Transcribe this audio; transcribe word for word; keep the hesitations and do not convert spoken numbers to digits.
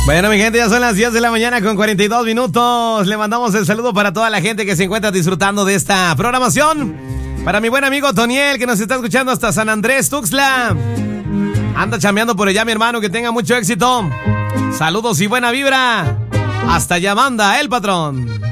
Bueno, mi gente, ya son las diez de la mañana con cuarenta y dos minutos. Le mandamos el saludo para toda la gente que se encuentra disfrutando de esta programación. Para mi buen amigo Toniel, que nos está escuchando hasta San Andrés, Tuxtla. Anda chambeando por allá, mi hermano, que tenga mucho éxito. Saludos y buena vibra. Hasta allá manda el patrón.